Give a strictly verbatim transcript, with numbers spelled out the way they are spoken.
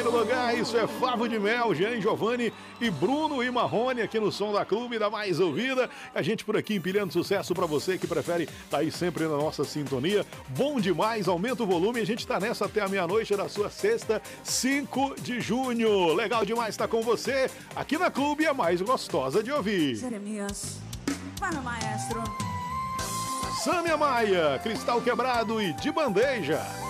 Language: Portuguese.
primeiro lugar, isso é Favo de Mel, Jean Giovanni e Bruno e Marrone aqui no Som da Clube, da mais ouvida. A gente por aqui empilhando sucesso pra você que prefere estar aí sempre na nossa sintonia. Bom demais, aumenta o volume, a gente tá nessa até a meia-noite da sua sexta, cinco de junho. Legal demais estar com você aqui na Clube, a mais gostosa de ouvir. Jeremias, para o maestro. Sâmia Maia, Cristal Quebrado e De Bandeja.